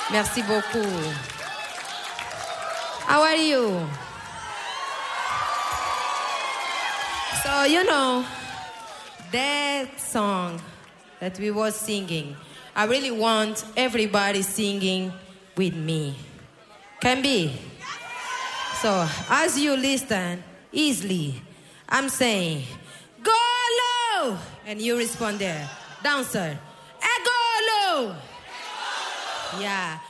Merci beaucoup. How are you? So, you know, that song that we was singing, I really want everybody singing with me. Can be? So, as you listen easily, I'm saying, go low! And you respond there, dancer, go low! Yeah.